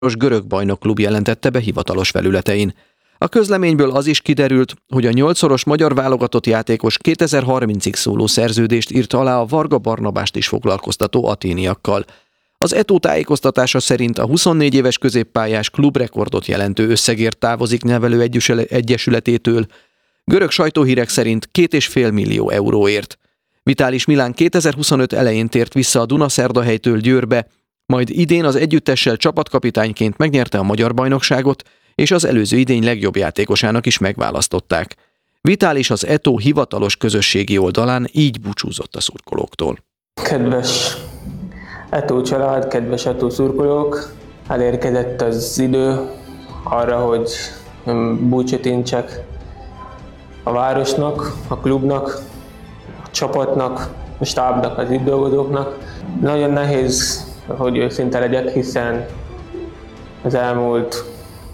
görög bajnokklub jelentette be hivatalos felületein. A közleményből az is kiderült, hogy a 8-szoros magyar válogatott játékos 2030-ig szóló szerződést írt alá a Varga Barnabást is foglalkoztató aténiakkal. Az Eto tájékoztatása szerint a 24 éves középpályás klubrekordot jelentő összegért távozik nevelő egyesületétől, görög sajtóhírek szerint 2,5 millió euróért. Vitális Milán 2025 elején tért vissza a Dunaszerdahelytől Győrbe, majd idén az együttessel csapatkapitányként megnyerte a magyar bajnokságot, és az előző idény legjobb játékosának is megválasztották. Vitális az Eto hivatalos közösségi oldalán így búcsúzott a szurkolóktól. Kedves Eto család, kedves Eto szurkolók, elérkezett az idő arra, hogy búcsút intsek a városnak, a klubnak, a csapatnak, a stábnak, az itt dolgozóknak. Nagyon nehéz, hogy őszinte legyek, hiszen az elmúlt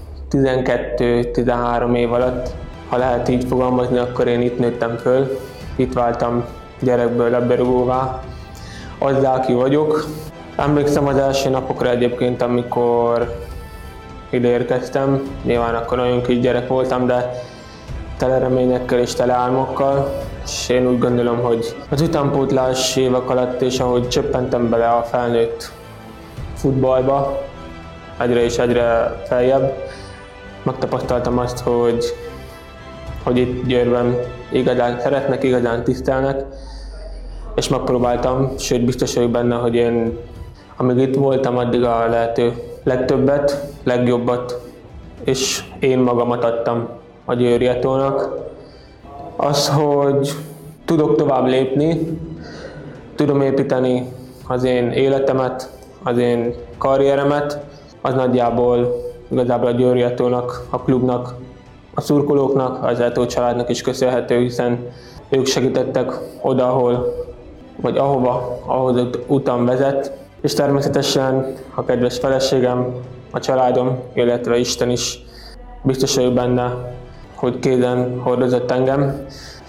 12-13 év alatt, ha lehet így fogalmazni, akkor én itt nőttem föl, itt váltam gyerekből labdarúgóvá, azzá, aki vagyok. Emlékszem az első napokra egyébként, amikor ide érkeztem, nyilván akkor nagyon kis gyerek voltam, de tele reményekkel és tele álmokkal, és én úgy gondolom, hogy az utánpótlás évek alatt, és ahogy csöppentem bele a felnőtt futballba, egyre és egyre feljebb, megtapasztaltam azt, hogy itt Győrben igazán szeretnek, igazán tisztelnek, és megpróbáltam, sőt biztos vagyok benne, hogy én amíg itt voltam, addig a lehető legtöbbet, legjobbat, és én magamat adtam a Győri Etónak. Az, hogy tudok tovább lépni, tudom építeni az én életemet, az én karrieremet, az nagyjából igazából a Győri Etónak, a klubnak, a szurkolóknak, az Eto családnak is köszönhető, hiszen ők segítettek oda, ahhoz utam vezet, és természetesen a kedves feleségem, a családom, illetve Isten is biztos vagyok benne, hogy kézen hordozott engem.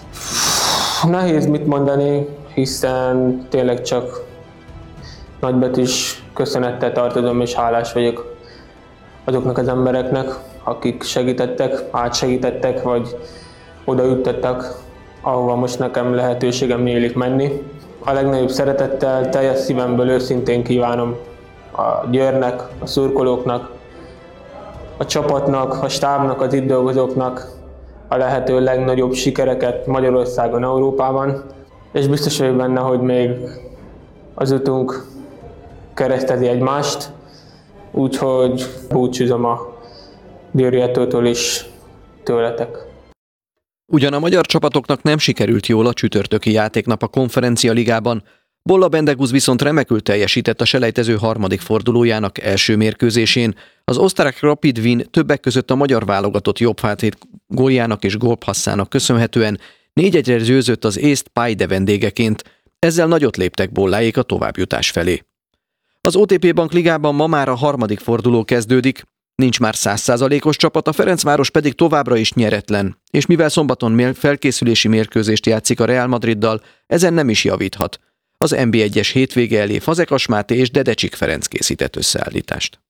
Nehéz mit mondani, hiszen tényleg csak nagybetűs köszönettel tartozom, és hálás vagyok azoknak az embereknek, akik segítettek, átsegítettek, vagy oda juttattak, ahova most nekem lehetőségem nyílik menni. A legnagyobb szeretettel, teljes szívemből őszintén kívánom a Győrnek, a szurkolóknak, a csapatnak, a stábnak, az itt dolgozóknak a lehető legnagyobb sikereket Magyarországon, Európában, és biztos vagyok benne, hogy még az utunk keresztezi egymást, úgyhogy búcsúzom a Győri Etótól is tőletek. Ugyan a magyar csapatoknak nem sikerült jól a csütörtöki játéknap a Konferencia Ligában, Bolla Bendegúz viszont remekül teljesített a selejtező harmadik fordulójának első mérkőzésén. Az osztrák Rapid Wien többek között a magyar válogatott jobbhátvéd góljának és gólpasszának köszönhetően 4-1-re győzött az észt Paide vendégeként, ezzel nagyot léptek Bolláék a továbbjutás felé. Az OTP Bank Ligában ma már a harmadik forduló kezdődik, nincs már 100%-os csapat, a Ferencváros pedig továbbra is nyeretlen, és mivel szombaton felkészülési mérkőzést játszik a Real Madriddal, ezen nem is javíthat. Az NB1-es hétvége elé Fazekas Máté és Dedecsik Ferenc készített összeállítást.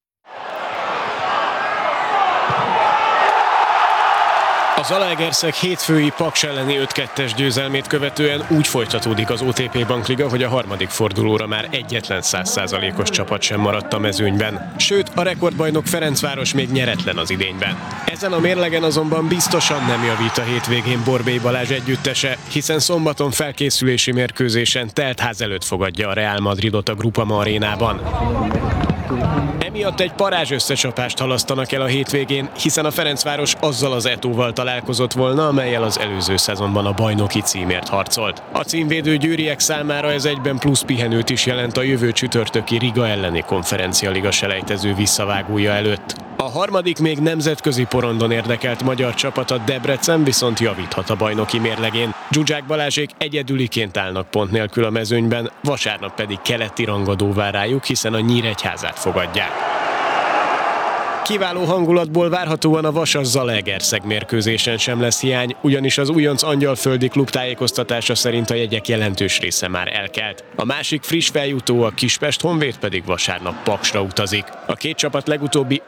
A Zalaegerszeg hétfői Paks elleni 5-2-es győzelmét követően úgy folytatódik az OTP Bankliga, hogy a harmadik fordulóra már egyetlen 100%-os csapat sem maradt a mezőnyben. Sőt, a rekordbajnok Ferencváros még nyeretlen az idényben. Ezen a mérlegen azonban biztosan nem javít a hétvégén Borbély Balázs együttese, hiszen szombaton felkészülési mérkőzésen telt ház előtt fogadja a Real Madridot a Groupama arénában. Emiatt egy parázs összecsapást halasztanak el a hétvégén, hiszen a Ferencváros azzal az Etóval találkozott volna, amellyel az előző szezonban a bajnoki címért harcolt. A címvédő győriek számára ez egyben plusz pihenőt is jelent a jövő csütörtöki Riga elleni Konferencia Liga selejtező visszavágója előtt. A harmadik még nemzetközi porondon érdekelt magyar csapat, a Debrecen viszont javíthat a bajnoki mérlegén. Zsuzsák Balázsék egyedüliként állnak pont nélkül a mezőnyben, vasárnap pedig keleti rangadó vár rájuk, hiszen a Nyíregyházát fogadják. kiváló hangulatból várhatóan a Vasas-Zalaegerszeg mérkőzésen sem lesz hiány, ugyanis az újonc angyalföldi klub tájékoztatása szerint a jegyek jelentős része már elkelt. A másik friss feljutó, a Kispest Honvéd pedig vasárnap Paksra utazik. A két csapat legutóbbi